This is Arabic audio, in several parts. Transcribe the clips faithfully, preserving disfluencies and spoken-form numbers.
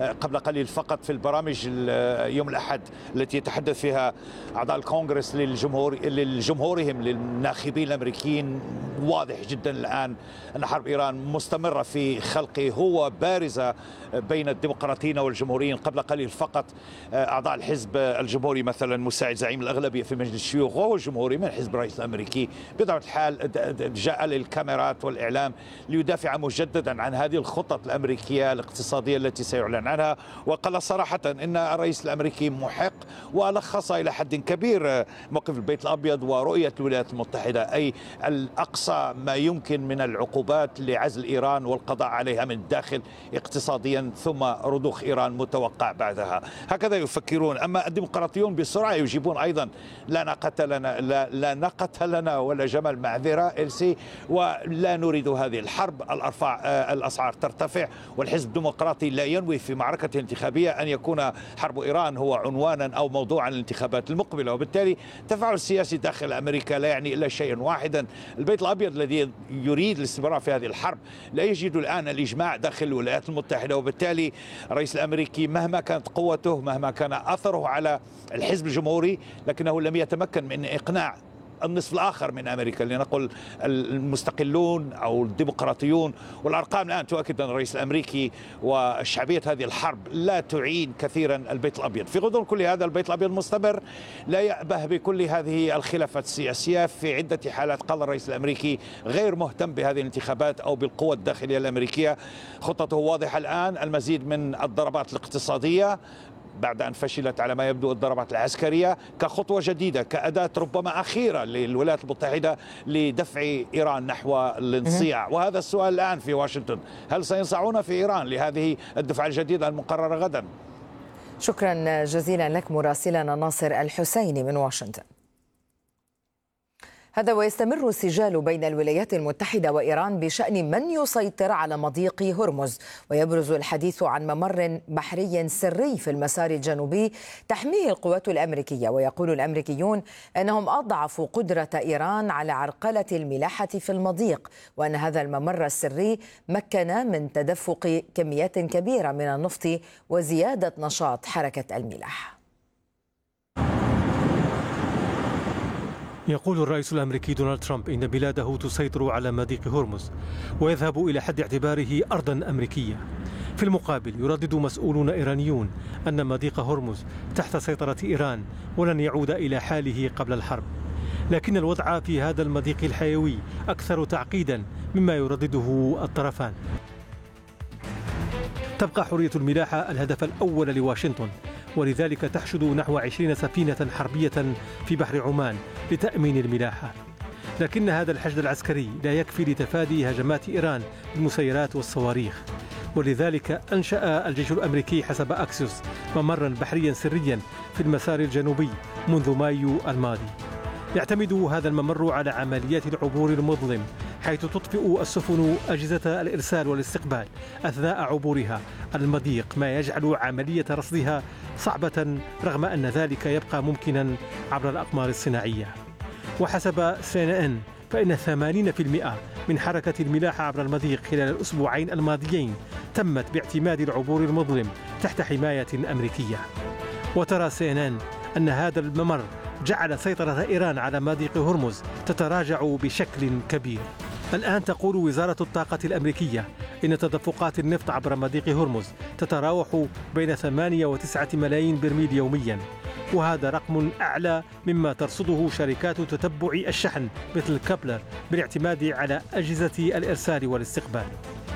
قبل قليل فقط في البرامج يوم الأحد التي يتحدث فيها أعضاء الكونغرس للجمهور للجمهورهم للناخبين الأمريكيين، واضح جدا الآن أن حرب إيران مستمرة في خلقه هو بارزة بين الديمقراطيين والجمهوريين. قبل قليل فقط أعضاء الحزب الجمهوري مثلا مساعد زعيم الأغلبية في مجلس الشيوخ وهو الجمهوري من حزب الرئيس الأمريكي بطبيعة الحال جاء للكاميرات والإعلام ليدافع مجددا عن هذه الخطط الأمريكية الاقتصادية التي سيعلن عنها. وقال صراحة أن الرئيس الأمريكي محق، ولخص إلى حد كبير موقف البيت الأبيض ورؤية الولايات المتحدة، أي الأقصى ما يمكن من العقوبات لعزل إيران والقضاء عليها من الداخل اقتصاديا، ثم رضوخ إيران متوقع بعدها. هكذا يفكرون. أما الديمقراطيون بسرعة يجيبون أيضا لا ناقة لنا لا, لا ناقة لنا ولا جمل، معذرة إلسي، ولا نريد هذه الحرب. الأرفع الأسعار ترتفع، والحزب الديمقراطي لا ينوي في معركة انتخابية أن يكون حرب إيران هو عنوانا أو موضوعا للانتخابات المقبلة، وبالتالي التفاعل السياسي داخل أمريكا لا يعني إلا شيئا واحدا. البيت الأبيض الذي يريد الاستمرار في هذه الحرب لا يجد الآن الإجماع داخل الولايات المتحدة، وبالتالي الرئيس الأمريكي مهما كانت قوته مهما كان أثره على الحزب الجمهوري لكنه لم يتمكن من إقناع النصف الآخر من أمريكا، لنقل المستقلون أو الديمقراطيون. والأرقام الآن تؤكد أن الرئيس الأمريكي وشعبية هذه الحرب لا تعين كثيرا البيت الأبيض. في غضون كل هذا البيت الأبيض مستمر لا يأبه بكل هذه الخلافات السياسية. في عدة حالات قال الرئيس الأمريكي غير مهتم بهذه الانتخابات أو بالقوى الداخلية الأمريكية. خطته واضحة الآن، المزيد من الضربات الاقتصادية بعد أن فشلت على ما يبدو الضربات العسكرية كخطوة جديدة، كأداة ربما أخيرة للولايات المتحدة لدفع إيران نحو الانصياع. وهذا السؤال الآن في واشنطن، هل سينصاعون في إيران لهذه الدفعة الجديدة المقررة غدا؟ شكرا جزيلا لك مراسلنا ناصر الحسيني من واشنطن. هذا ويستمر السجال بين الولايات المتحدة وإيران بشأن من يسيطر على مضيق هرمز، ويبرز الحديث عن ممر بحري سري في المسار الجنوبي تحميه القوات الأمريكية. ويقول الأمريكيون أنهم أضعفوا قدرة إيران على عرقلة الملاحة في المضيق، وأن هذا الممر السري مكن من تدفق كميات كبيرة من النفط وزيادة نشاط حركة الملاحة. يقول الرئيس الأمريكي دونالد ترامب إن بلاده تسيطر على مضيق هرمز ويذهب إلى حد اعتباره أرضا أمريكية. في المقابل يردد مسؤولون إيرانيون أن مضيق هرمز تحت سيطرة إيران ولن يعود إلى حاله قبل الحرب، لكن الوضع في هذا المضيق الحيوي أكثر تعقيدا مما يردده الطرفان. تبقى حرية الملاحة الهدف الأول لواشنطن، ولذلك تحشد نحو عشرين سفينة حربية في بحر عمان لتأمين الملاحة. لكن هذا الحشد العسكري لا يكفي لتفادي هجمات إيران بالمسيرات والصواريخ، ولذلك أنشأ الجيش الأمريكي حسب أكسيوس ممرا بحريا سريا في المسار الجنوبي منذ مايو الماضي. يعتمد هذا الممر على عمليات العبور المظلم، حيث تطفئ السفن أجهزة الإرسال والاستقبال أثناء عبورها المضيق، ما يجعل عملية رصدها صعبة رغم أن ذلك يبقى ممكنا عبر الأقمار الصناعية. وحسب سي إن إن فإن ثمانين بالمئة من حركة الملاحة عبر المضيق خلال الأسبوعين الماضيين تمت باعتماد العبور المظلم تحت حماية أمريكية. وترى سي إن إن أن هذا الممر جعل سيطرة إيران على مضيق هرمز تتراجع بشكل كبير. الآن تقول وزارة الطاقة الأمريكية إن تدفقات النفط عبر مضيق هرمز تتراوح بين ثمانية وتسعة ملايين برميل يوميا، وهذا رقم أعلى مما ترصده شركات تتبع الشحن مثل كابلر بالاعتماد على أجهزة الإرسال والاستقبال.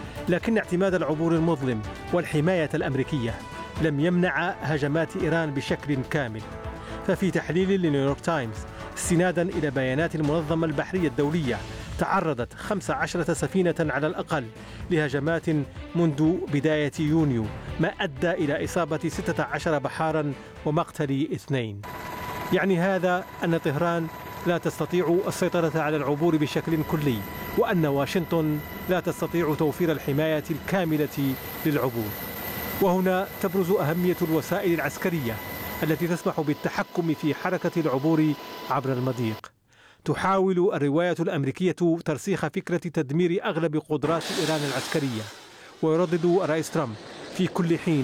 لكن اعتماد العبور المظلم والحماية الأمريكية لم يمنع هجمات إيران بشكل كامل. ففي تحليل لنيويورك تايمز استنادا إلى بيانات المنظمة البحرية الدولية، تعرضت خمس عشرة سفينة على الأقل لهجمات منذ بداية يونيو، ما أدى إلى إصابة ستة عشر بحارا ومقتل اثنين. يعني هذا أن طهران لا تستطيع السيطرة على العبور بشكل كلي، وأن واشنطن لا تستطيع توفير الحماية الكاملة للعبور. وهنا تبرز أهمية الوسائل العسكرية التي تسمح بالتحكم في حركة العبور عبر المضيق. تحاول الرواية الأمريكية ترسيخ فكرة تدمير أغلب قدرات إيران العسكرية، ويردد الرئيس ترامب في كل حين